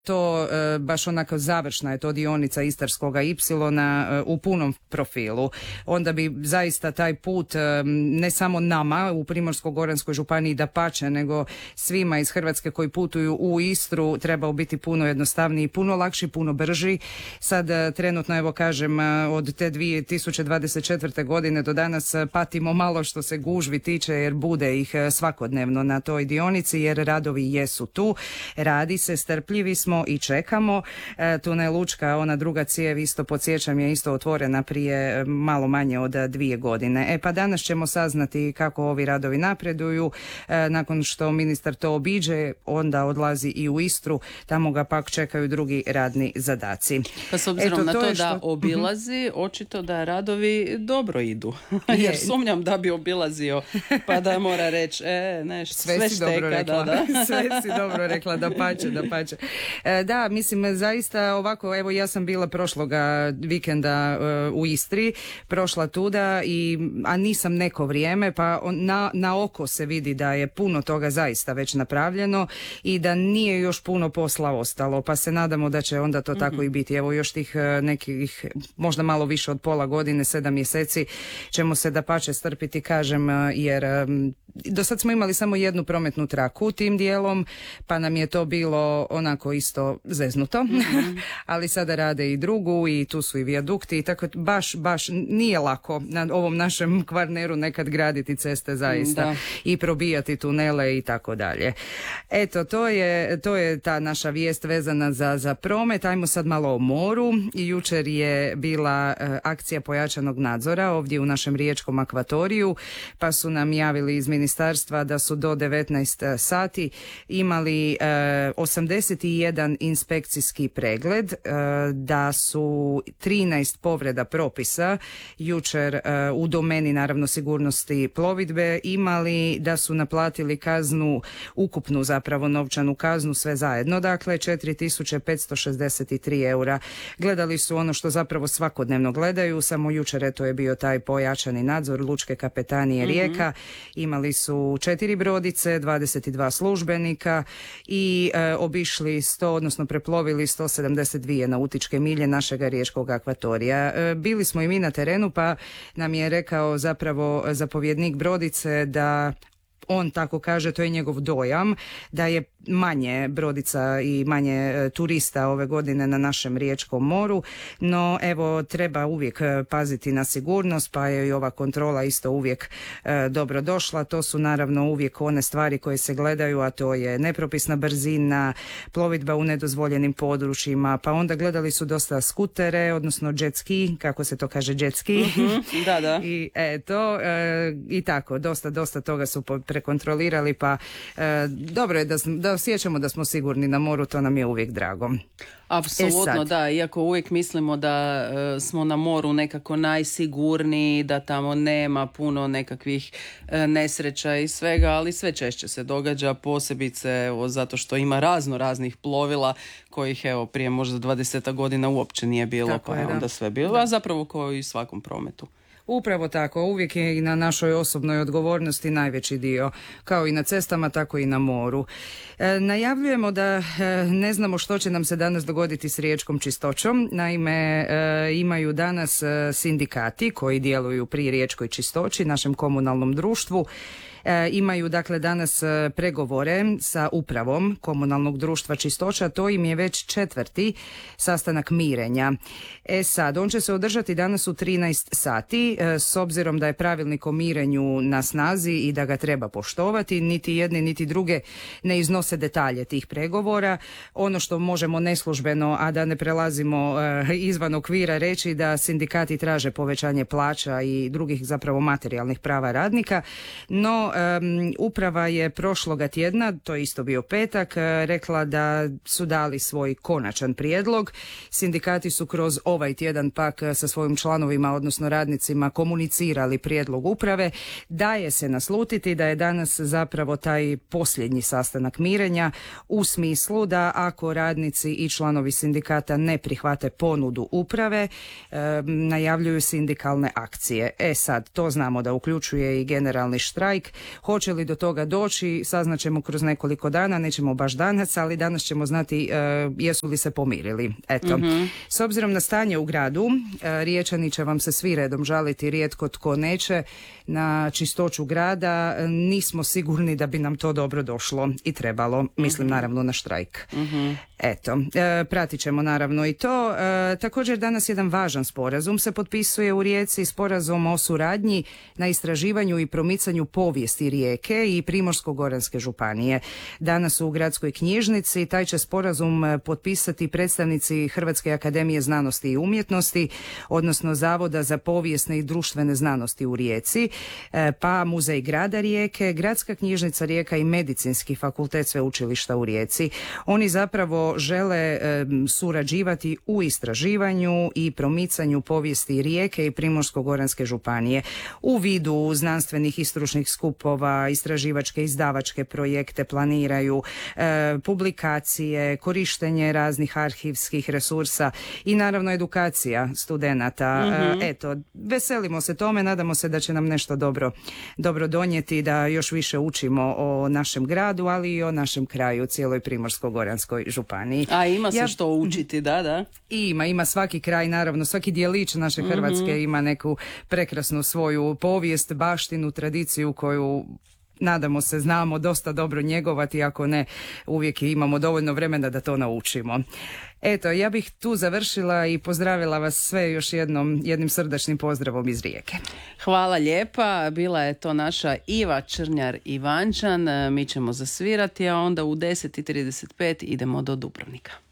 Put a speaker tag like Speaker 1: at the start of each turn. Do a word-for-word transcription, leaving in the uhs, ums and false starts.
Speaker 1: to e, baš onako završna je to dionica Istarskoga ipsilona e, u punom profilu. Onda bi zaista taj put e, ne samo nama u Primorsko-goranskoj županiji dapače, nego svima iz Hrvatske koji putuju u Istru trebao biti puno jednostavniji, puno lakši, puno brži. Sad e, trenutno, evo kažem, e, od te dvije tisuće dvadeset četvrte. godine do danas e, patimo malo što se gužvi tiče, jer bude ih e, svakodnevno na toj dionici, jer radovi jesu tu. Radi se, strpljivi smo i čekamo. E, tunel Učka, ona druga cijev, isto podsjećam, je isto otvorena prije malo manje od dvije godine. E pa danas ćemo saznati kako ovi radovi napreduju. E, nakon što ministar to obiđe, onda odlazi i u Istru, tamo ga pak čekaju drugi radni zadaci.
Speaker 2: Pa s obzirom Eto, na to, to da što... obilazi,
Speaker 1: uh-huh.
Speaker 2: očito da radovi dobro idu. Jer sumnjam da bi obilazio pa da mora reći e, neš, sve, sve
Speaker 1: si
Speaker 2: šteka,
Speaker 1: dobro rekla.
Speaker 2: Da, da.
Speaker 1: Sve si dobro rekla, da pače, da pače. E, da, mislim, zaista ovako, evo ja sam bila prošloga vikenda uh, u Istri, prošla tuda, i, a nisam neko vrijeme, pa na, na oko se vidi da je puno toga zaista već napravljeno i da nije još puno posla ostalo, pa se nadamo da će onda to mm-hmm. tako i biti. Evo još tih uh, nekih, možda malo više od pola godine, sedam mjeseci ćemo se dapače strpiti, kažem, uh, jer um, do sad smo imali samo jednu prometnu traku tim dijelom, pa nam je to bilo onako isto zeznuto, mm-hmm. ali sada rade i drugu i tu su i vijadukti i tako baš, baš nije lako na ovom našem Kvarneru nekad graditi ceste zaista da. I probijati tunele i tako dalje. Eto, to je, to je ta naša vijest vezana za, za promet. Ajmo sad malo o moru. Jučer je bila uh, akcija pojačanog nadzora ovdje u našem riječkom akvatoriju, pa su nam javili iz ministarstva da su do devetnaest sati imali uh, osamdeset jedan inspekcijski pregled, uh, da su trinaest povreda propisa jučer uh, u domeni naravno sigurnosti plovidbe imali, da su naplatili kaznu, ukupnu zapravo novčanu kaznu sve zajedno, dakle četiri tisuće petsto šezdeset tri eura. Gledali su ono što zapravo svakodnevno gledaju, samo jučer eto je bio taj pojačani nadzor Lučke kapetanije Rijeka, mm-hmm. imali su četiri brodice, dvadeset dva službenika i e, obišli sto, odnosno preplovili sto sedamdeset dvije nautičke milje našega riječkog akvatorija. E, bili smo i mi na terenu, pa nam je rekao zapravo zapovjednik brodice da on tako kaže, to je njegov dojam, da je manje brodica i manje e, turista ove godine na našem riječkom moru, no evo treba uvijek paziti na sigurnost, pa je i ova kontrola isto uvijek e, dobro došla. To su naravno uvijek one stvari koje se gledaju, a to je nepropisna brzina, plovidba u nedozvoljenim područjima, pa onda gledali su dosta skutere, odnosno jet ski, kako se to kaže, jet ski.
Speaker 2: Mm-hmm, da, da.
Speaker 1: I eto, e, i tako, dosta, dosta toga su prekontrolirali, pa e, dobro je da, da osjećamo da smo sigurni na moru, to nam je uvijek drago.
Speaker 2: Apsolutno, e da, iako uvijek mislimo da e, smo na moru nekako najsigurniji, da tamo nema puno nekakvih e, nesreća i svega, ali sve češće se događa, posebice evo, zato što ima razno raznih plovila kojih evo prije možda dvadeset godina uopće nije bilo, tako pa je onda da. Sve bilo, a zapravo kao i svakom prometu.
Speaker 1: Upravo tako, uvijek je i na našoj osobnoj odgovornosti najveći dio, kao i na cestama, tako i na moru. E, najavljujemo da e, ne znamo što će nam se danas dogoditi s riječkom čistoćom. Naime, e, imaju danas e, sindikati koji djeluju pri riječkoj čistoći, našem komunalnom društvu. E, imaju dakle danas e, pregovore sa upravom komunalnog društva Čistoća, to im je već četvrti sastanak mirenja. E sad, on će se održati danas u trinaest sati, e, s obzirom da je pravilnik o mirenju na snazi i da ga treba poštovati, niti jedni niti druge ne iznose detalje tih pregovora. Ono što možemo neslužbeno, a da ne prelazimo e, izvan okvira, reći da sindikati traže povećanje plaća i drugih zapravo materijalnih prava radnika, no Um, uprava je prošloga tjedna, to je isto bio petak, rekla da su dali svoj konačan prijedlog. Sindikati su kroz ovaj tjedan pak sa svojim članovima, odnosno radnicima, komunicirali prijedlog uprave. Daje se naslutiti da je danas zapravo taj posljednji sastanak mirenja, u smislu da ako radnici i članovi sindikata ne prihvate ponudu uprave, um, najavljuju sindikalne akcije. E sad, to znamo da uključuje i generalni štrajk, Hoće li do toga doći, saznaćemo kroz nekoliko dana, nećemo baš danas, ali danas ćemo znati uh, jesu li se pomirili. Eto. Mm-hmm. S obzirom na stanje u gradu, uh, Riječani će vam se svi redom žaliti, rijetko tko neće, na čistoću grada. Nismo sigurni da bi nam to dobro došlo i trebalo. Mislim mm-hmm. naravno na štrajk. Mm-hmm. Eto, e, pratit ćemo naravno i to. E, također danas jedan važan sporazum se potpisuje u Rijeci, sporazum o suradnji na istraživanju i promicanju povijesti Rijeke i Primorsko-goranske županije. Danas u gradskoj knjižnici taj će sporazum potpisati predstavnici Hrvatske akademije znanosti i umjetnosti, odnosno Zavoda za povijesne i društvene znanosti u Rijeci, e, pa Muzej grada Rijeke, Gradska knjižnica Rijeka i Medicinski fakultet sveučilišta u Rijeci. Oni zapravo žele e, surađivati u istraživanju i promicanju povijesti Rijeke i Primorsko-goranske županije u vidu znanstvenih i stručnih skupova, istraživačke, izdavačke projekte planiraju, e, publikacije, korištenje raznih arhivskih resursa i naravno edukacija studenata. Mm-hmm. E, eto, veselimo se tome, nadamo se da će nam nešto dobro, dobro donijeti, da još više učimo o našem gradu, ali i o našem kraju, cijeloj Primorsko-goranskoj županiji.
Speaker 2: A ima se ja, što učiti, da, da.
Speaker 1: Ima, ima svaki kraj, naravno, svaki dijelić naše Hrvatske mm-hmm. ima neku prekrasnu svoju povijest, baštinu, tradiciju koju nadamo se znamo dosta dobro njegovati, ako ne uvijek imamo dovoljno vremena da to naučimo. Eto, ja bih tu završila i pozdravila vas sve još jednom, jednim srdačnim pozdravom iz Rijeke.
Speaker 2: Hvala lijepa, bila je to naša Iva Črnjar-Ivančan, mi ćemo zasvirati, a onda u deset i trideset pet idemo do Dubrovnika.